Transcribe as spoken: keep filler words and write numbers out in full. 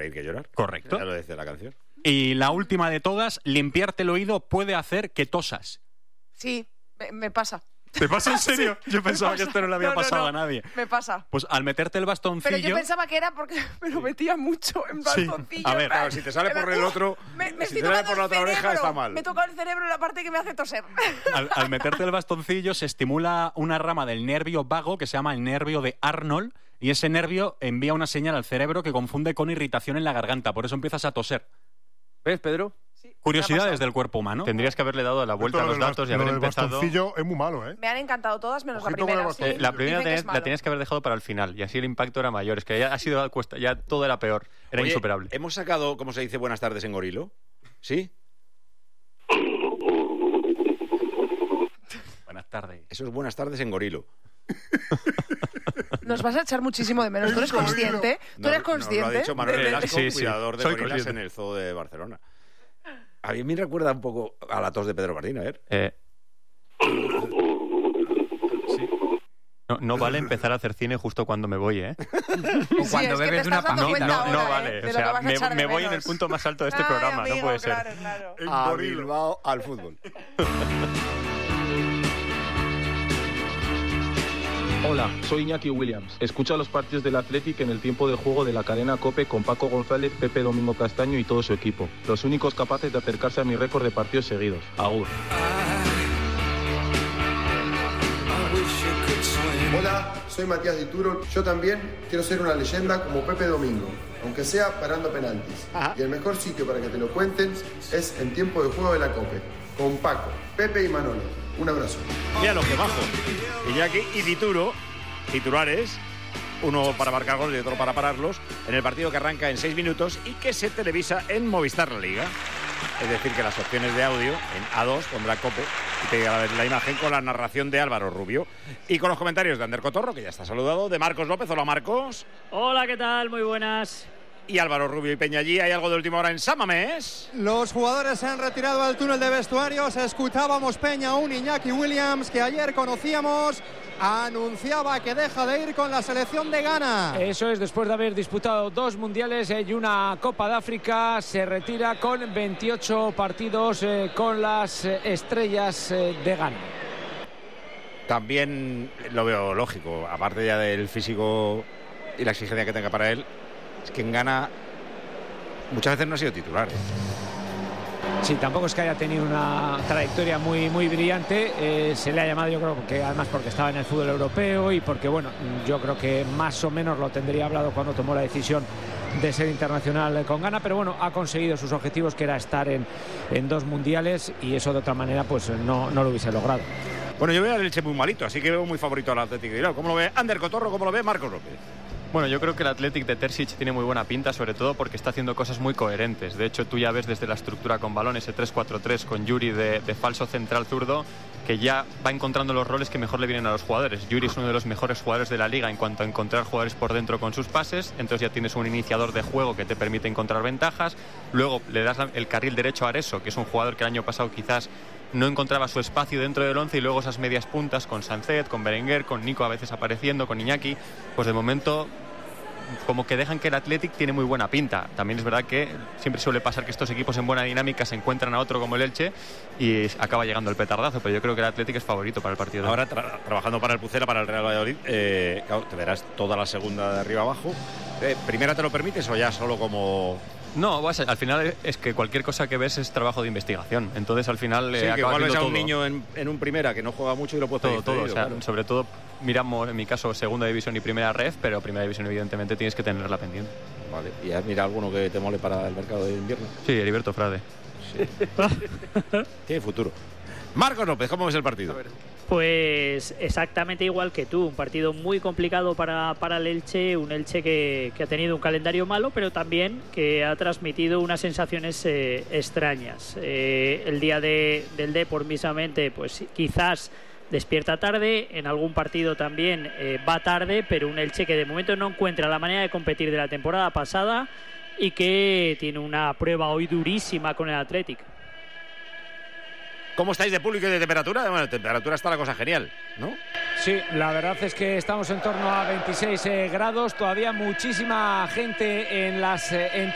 reír que llorar. Correcto. Ya lo dice la canción. Y la última de todas, limpiarte el oído puede hacer que tosas. Sí, me, me pasa. ¿Te pasa en serio? Sí, yo pensaba pasa. que esto no le había no, no, pasado no. a nadie. Me pasa. Pues al meterte el bastoncillo... Pero yo pensaba que era porque me lo metía mucho en bastoncillo. Sí. A ver, claro, si te sale por el otro, me, me si estoy te sale tocando por la el otra oreja, cerebro. está mal. Me toca el cerebro en la parte que me hace toser. Al, al meterte el bastoncillo se estimula una rama del nervio vago que se llama el nervio de Arnold, y ese nervio envía una señal al cerebro que confunde con irritación en la garganta. Por eso empiezas a toser. ¿Ves, Pedro? Sí, Curiosidades del cuerpo humano. Tendrías que haberle dado la vuelta a los datos y haber lo del empezado... bastoncillo es muy malo, ¿eh? Me han encantado todas menos Ojito la primera. con el Sí. Eh, la primera Dicen que tenés- es la malo. tenías que haber dejado para el final y así el impacto era mayor. Es que ya ha sido cuesta, ya todo era peor, era Oye, insuperable. ¿hemos sacado, cómo se dice, buenas tardes en gorilo? ¿Sí? Buenas tardes. Eso es buenas tardes en gorilo. Nos vas a echar muchísimo de menos. ¿Tú eres consciente? ¿Tú No, eres no, consciente? lo ha dicho Manuel de- Velasco, Sí, sí, cuidador de soy gorilas consciente. en el zoo de Barcelona. A mí me recuerda un poco a la tos de Pedro Martín, a ver. Eh, no, no vale empezar a hacer cine justo cuando me voy, ¿eh? Sí, cuando es que bebes te de una estás dando No, cuenta no, ahora, no ¿eh? vale. De O lo que sea, vas a me, echar de me voy en el menos. punto más alto de este Ay, programa, amigo, no puede ser. claro, claro. En A gorilo. Bilbao, al fútbol. Hola, soy Iñaki Williams. Escucha los partidos del Athletic en el tiempo de juego de la cadena COPE con Paco González, Pepe Domingo Castaño y todo su equipo. Los únicos capaces de acercarse a mi récord de partidos seguidos. Agur. Hola, soy Matías Dituro. Yo también quiero ser una leyenda como Pepe Domingo, aunque sea parando penaltis. Ajá. Y el mejor sitio para que te lo cuenten es en tiempo de juego de la COPE, con Paco, Pepe y Manolo. Un abrazo. Mira lo que bajo. Iñaki y Dituro, titulares, uno para marcar goles y otro para pararlos, en el partido que arranca en seis minutos y que se televisa en Movistar La Liga. Es decir, que las opciones de audio en A dos pondrá COPE y te llega la, la imagen con la narración de Álvaro Rubio. Y con los comentarios de Ander Cotorro, que ya está saludado, de Marcos López. Hola, Marcos. Hola, ¿qué tal? Muy buenas. Y Álvaro Rubio y Peñallí. ¿Hay algo de última hora en San Mamés? Los jugadores se han retirado al túnel de vestuarios. Escuchábamos Peña, un Iñaki Williams que ayer conocíamos, anunciaba que deja de ir con la selección de Ghana. Eso es, después de haber disputado dos mundiales y una Copa de África, se retira con veintiocho partidos eh, con las eh, estrellas eh, de Ghana. También lo veo lógico, aparte ya del físico y la exigencia que tenga para él, es que en Ghana muchas veces no ha sido titular. Sí, tampoco es que haya tenido una trayectoria muy, muy brillante. Eh, se le ha llamado, yo creo que además porque estaba en el fútbol europeo y porque, bueno, yo creo que más o menos lo tendría hablado cuando tomó la decisión de ser internacional con Ghana, pero bueno, ha conseguido sus objetivos, que era estar en, en dos mundiales, y eso de otra manera pues no, no lo hubiese logrado. Bueno, yo veo al Elche muy malito, así que veo muy favorito al Atlético de Bilbao. ¿Cómo lo ve Ander Cotorro? ¿Cómo lo ve Marcos López? Bueno, yo creo que el Athletic de Terzic tiene muy buena pinta, sobre todo porque está haciendo cosas muy coherentes. De hecho, tú ya ves desde la estructura con balón, ese tres cuatro tres con Yuri de, de falso central zurdo, que ya va encontrando los roles que mejor le vienen a los jugadores. Yuri es uno de los mejores jugadores de la liga en cuanto a encontrar jugadores por dentro con sus pases, entonces ya tienes un iniciador de juego que te permite encontrar ventajas. Luego le das el carril derecho a Areso, que es un jugador que el año pasado quizás no encontraba su espacio dentro del once, y luego esas medias puntas con Sancet, con Berenguer, con Nico a veces apareciendo, con Iñaki, pues de momento como que dejan que el Athletic tiene muy buena pinta. También es verdad que siempre suele pasar que estos equipos en buena dinámica se encuentran a otro como el Elche y acaba llegando el petardazo, pero yo creo que el Athletic es favorito para el partido de ahora. Tra trabajando para el Pucela, para el Real Valladolid, eh, claro, te verás toda la segunda de arriba abajo. Eh, ¿Primera te lo permites o ya solo como...? No, pues, al final es que cualquier cosa que ves es trabajo de investigación. Entonces al final sí, eh, que igual ves a un todo. niño en, en un primera que no juega mucho y lo puedes todo, pedir todo. cedido, O sea, claro. sobre todo miramos, en mi caso, segunda división y primera ref, pero primera división evidentemente tienes que tenerla pendiente. Vale, ¿y has mirado alguno que te mole para el mercado de invierno? Sí, Heriberto Frade. Sí. Tiene futuro. Marcos López, ¿cómo ves el partido? Pues exactamente igual que tú, un partido muy complicado para, para el Elche, un Elche que, que ha tenido un calendario malo, pero también que ha transmitido unas sensaciones eh, extrañas. Eh, el día de, del Depor, mismamente, pues quizás despierta tarde, en algún partido también eh, va tarde, pero un Elche que de momento no encuentra la manera de competir de la temporada pasada y que tiene una prueba hoy durísima con el Athletic. ¿Cómo estáis de público y de temperatura? Bueno, de temperatura está la cosa genial, ¿no? Sí, la verdad es que estamos en torno a veintiséis eh, grados, todavía muchísima gente en las eh, entradas.